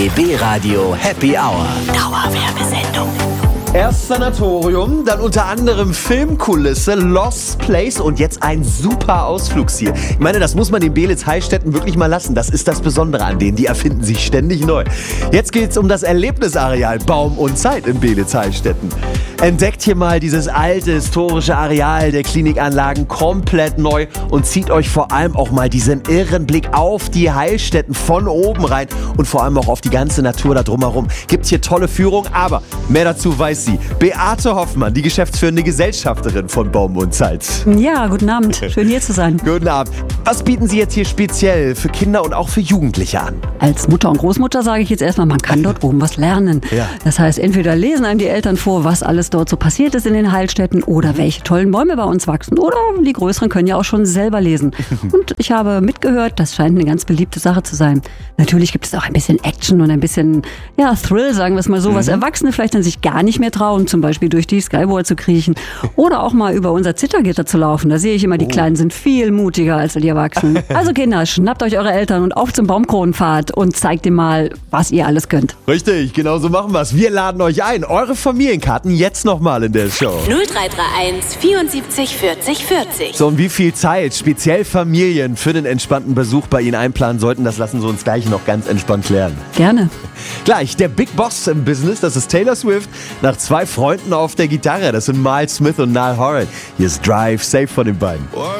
RBB Radio Happy Hour. Dauerwerbesendung. Erst Sanatorium, dann unter anderem Filmkulisse, Lost Place und jetzt ein super Ausflugsziel. Ich meine, das muss man den Beelitz-Heilstätten wirklich mal lassen. Das ist das Besondere an denen. Die erfinden sich ständig neu. Jetzt geht's um das Erlebnisareal Baum und Zeit in Beelitz-Heilstätten. Entdeckt hier mal dieses alte historische Areal der Klinikanlagen komplett neu und zieht euch vor allem auch mal diesen irren Blick auf die Heilstätten von oben rein und vor allem auch auf die ganze Natur da drumherum. Gibt's hier tolle Führung, aber mehr dazu weiß sie. Beate Hoffmann, die geschäftsführende Gesellschafterin von Baum und Zeit. Ja, guten Abend. Schön hier zu sein. Guten Abend. Was bieten Sie jetzt hier speziell für Kinder und auch für Jugendliche an? Als Mutter und Großmutter sage ich jetzt erstmal, man kann dort oben was lernen. Ja. Das heißt, entweder lesen einem die Eltern vor, was alles dort so passiert ist in den Heilstätten oder welche tollen Bäume bei uns wachsen. Oder die Größeren können ja auch schon selber lesen. Und ich habe mitgehört, das scheint eine ganz beliebte Sache zu sein. Natürlich gibt es auch ein bisschen Action und ein bisschen Thrill, sagen wir es mal so, was Erwachsene vielleicht dann sich gar nicht mehr trauen, zum Beispiel durch die Skywall zu kriechen oder auch mal über unser Zittergitter zu laufen. Da sehe ich immer, die Kleinen sind viel mutiger als die Erwachsenen. Also Kinder, schnappt euch eure Eltern und auf zum Baumkronenpfad und zeigt ihm mal, was ihr alles könnt. Richtig, genau so machen wir es. Wir laden euch ein. Eure Familienkarten jetzt nochmal in der Show. 0331 74 40 40. So, und wie viel Zeit speziell Familien für den entspannten Besuch bei Ihnen einplanen sollten, das lassen Sie uns gleich noch ganz entspannt klären. Gerne. Gleich, der Big Boss im Business, das ist Taylor Swift, nach 2 Freunden auf der Gitarre. Das sind Miles Smith und Niall Horan. Hier ist Drive Safe von den beiden.